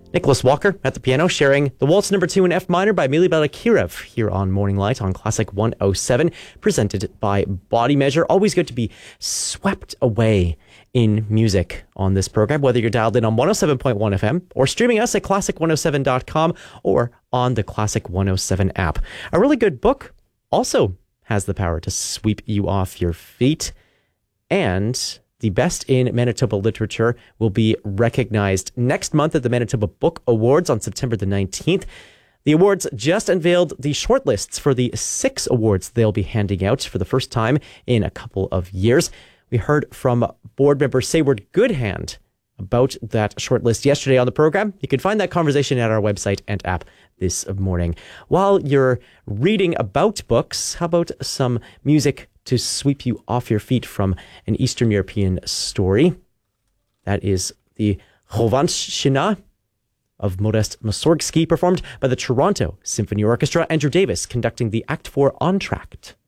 Nicholas Walker at the piano, sharing the Waltz Number 2 in F minor by Mili Balakirev here on Morning Light on Classic 107, presented by Body Measure. Always good to be swept away in music on this program, whether you're dialed in on 107.1 FM or streaming us at classic107.com or on the Classic 107 app. A really good book also has the power to sweep you off your feet, and the Best in Manitoba Literature will be recognized next month at the Manitoba Book Awards on September the 19th. The awards just unveiled the shortlists for the 6 awards they'll be handing out for the first time in a couple of years. We heard from board member Sayward Goodhand about that shortlist yesterday on the program. You can find that conversation at our website and app this morning. While you're reading about books, how about some music to sweep you off your feet from an Eastern European story? That is the Chovanshchina of Modest Mussorgsky, performed by the Toronto Symphony Orchestra. Andrew Davis conducting the Act 4 entr'acte.